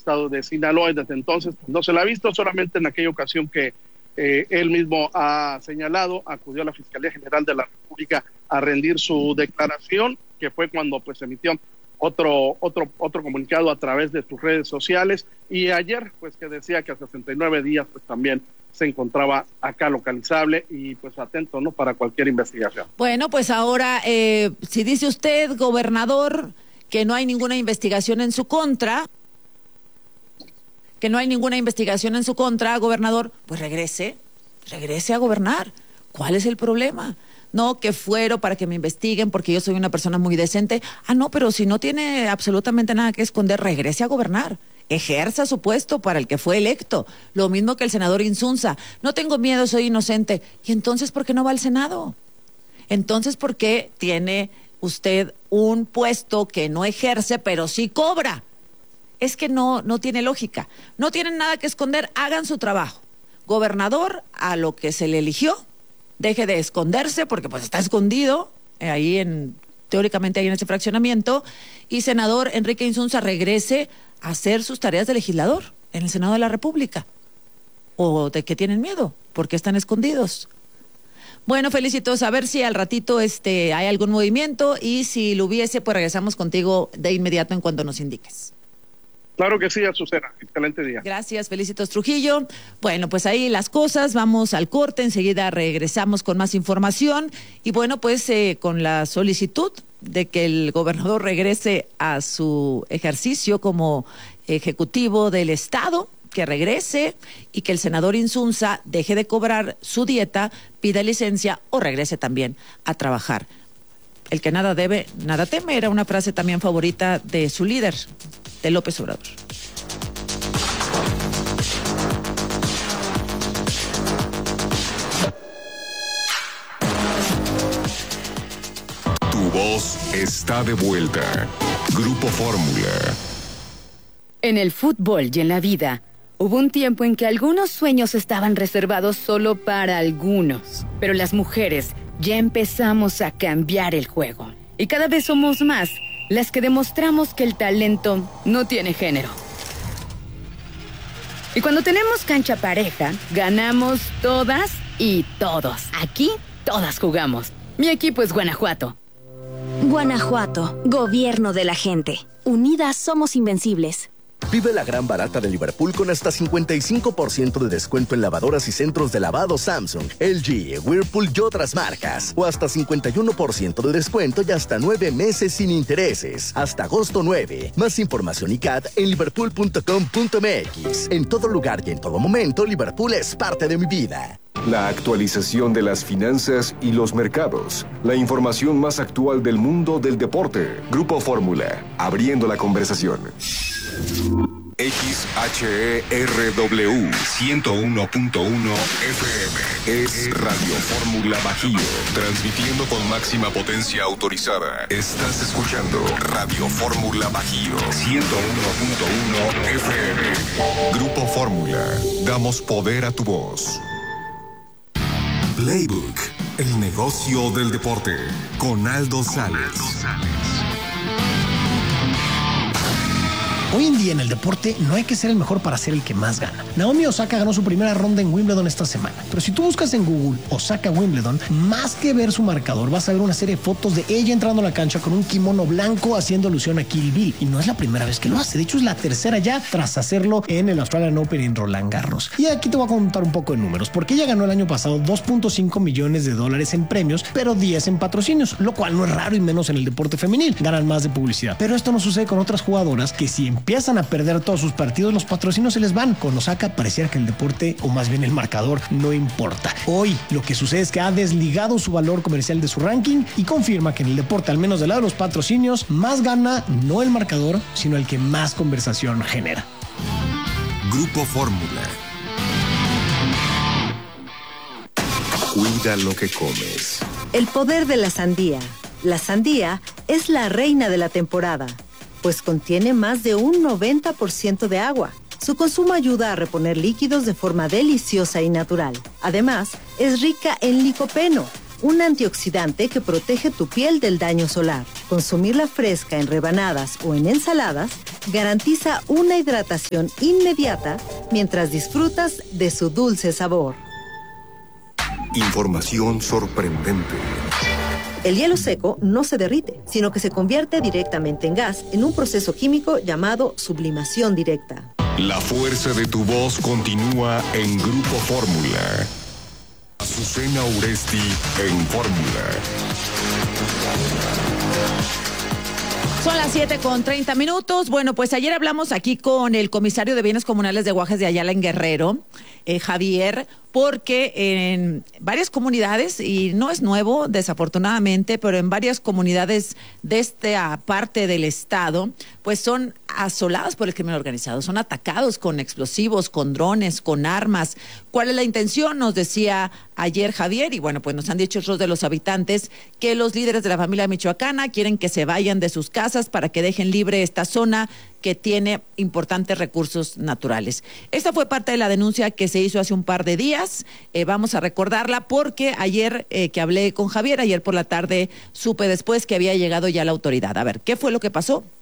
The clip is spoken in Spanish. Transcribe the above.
estado de Sinaloa, y desde entonces pues, no se la ha visto, solamente en aquella ocasión que él mismo ha señalado, acudió a la Fiscalía General de la República a rendir su declaración, que fue cuando pues emitió otro comunicado a través de sus redes sociales, y ayer pues que decía que a 69 días pues también se encontraba acá localizable y pues atento, ¿no?, para cualquier investigación. Bueno, pues ahora, si dice usted, gobernador, que no hay ninguna investigación en su contra, gobernador, pues regrese a gobernar. ¿Cuál es el problema? No, que fuero para que me investiguen porque yo soy una persona muy decente. No, pero si no tiene absolutamente nada que esconder, regrese a gobernar. Ejerza su puesto para el que fue electo. Lo mismo que el senador Insunza. No tengo miedo, soy inocente. ¿Y entonces por qué no va al Senado? Entonces, ¿por qué tiene usted un puesto que no ejerce, pero sí cobra? Es que no tiene lógica. No tienen nada que esconder, hagan su trabajo. Gobernador, a lo que se le eligió, deje de esconderse, porque pues está escondido teóricamente ahí en ese fraccionamiento, y senador Enrique Insunza regrese a hacer sus tareas de legislador en el Senado de la República. ¿O de qué tienen miedo? ¿Por qué están escondidos? Bueno, Felicitos, a ver si al ratito hay algún movimiento, y si lo hubiese, pues regresamos contigo de inmediato en cuanto nos indiques. Claro que sí, Azucena. Excelente día. Gracias, Felicitos Trujillo. Bueno, pues ahí las cosas, vamos al corte, enseguida regresamos con más información, y bueno, pues con la solicitud de que el gobernador regrese a su ejercicio como ejecutivo del Estado, que regrese, y que el senador Insunza deje de cobrar su dieta, pida licencia o regrese también a trabajar. El que nada debe, nada teme, era una frase también favorita de su líder, de López Obrador. Tu voz está de vuelta. Grupo Fórmula. En el fútbol y en la vida, hubo un tiempo en que algunos sueños estaban reservados solo para algunos. Pero las mujeres ya empezamos a cambiar el juego. Y cada vez somos más las que demostramos que el talento no tiene género. Y cuando tenemos cancha pareja, ganamos todas y todos. Aquí, todas jugamos. Mi equipo es Guanajuato. Guanajuato, gobierno de la gente. Unidas somos invencibles. Vive la gran barata de Liverpool con hasta 55% de descuento en lavadoras y centros de lavado Samsung, LG, Whirlpool y otras marcas. O hasta 51% de descuento y hasta 9 meses sin intereses. Hasta agosto 9. Más información y CAT en liverpool.com.mx. En todo lugar y en todo momento, Liverpool es parte de mi vida. La actualización de las finanzas y los mercados. La información más actual del mundo del deporte. Grupo Fórmula, abriendo la conversación. XHERW 101.1 FM es Radio Fórmula Bajío, transmitiendo con máxima potencia autorizada. Estás escuchando Radio Fórmula Bajío 101.1 FM. Grupo Fórmula, damos poder a tu voz. Playbook, el negocio del deporte, con Aldo Sales. Hoy en día en el deporte no hay que ser el mejor para ser el que más gana. Naomi Osaka ganó su primera ronda en Wimbledon esta semana. Pero si tú buscas en Google Osaka Wimbledon, más que ver su marcador, vas a ver una serie de fotos de ella entrando a la cancha con un kimono blanco haciendo alusión a Kill Bill. Y no es la primera vez que lo hace. De hecho, es la tercera ya tras hacerlo en el Australian Open en Roland Garros. Y aquí te voy a contar un poco de números, porque ella ganó el año pasado $2.5 millones en premios, pero 10 en patrocinios, lo cual no es raro y menos en el deporte femenil. Ganan más de publicidad. Pero esto no sucede con otras jugadoras que si empiezan a perder todos sus partidos, los patrocinios se les van. Con Osaka pareciera que el deporte, o más bien el marcador, no importa. Hoy lo que sucede es que ha desligado su valor comercial de su ranking y confirma que en el deporte, al menos del lado de los patrocinios, más gana no el marcador, sino el que más conversación genera. Grupo Fórmula. Cuida lo que comes. El poder de la sandía. La sandía es la reina de la temporada, pues contiene más de un 90% de agua. Su consumo ayuda a reponer líquidos de forma deliciosa y natural. Además, es rica en licopeno, un antioxidante que protege tu piel del daño solar. Consumirla fresca en rebanadas o en ensaladas garantiza una hidratación inmediata mientras disfrutas de su dulce sabor. Información sorprendente. El hielo seco no se derrite, sino que se convierte directamente en gas en un proceso químico llamado sublimación directa. La fuerza de tu voz continúa en Grupo Fórmula. Azucena Uresti en Fórmula. Son las 7:30. Bueno, pues ayer hablamos aquí con el comisario de Bienes Comunales de Guajes de Ayala en Guerrero, Javier, porque en varias comunidades, y no es nuevo desafortunadamente, pero en varias comunidades de esta parte del estado, pues son asoladas por el crimen organizado, son atacados con explosivos, con drones, con armas. ¿Cuál es la intención? Nos decía ayer Javier, y bueno, pues nos han dicho otros de los habitantes que los líderes de la familia michoacana quieren que se vayan de sus casas para que dejen libre esta zona que tiene importantes recursos naturales. Esta fue parte de la denuncia que se hizo hace un par de días. Vamos a recordarla porque ayer que hablé con Javier, ayer por la tarde supe después que había llegado ya la autoridad. A ver, ¿qué fue lo que pasó?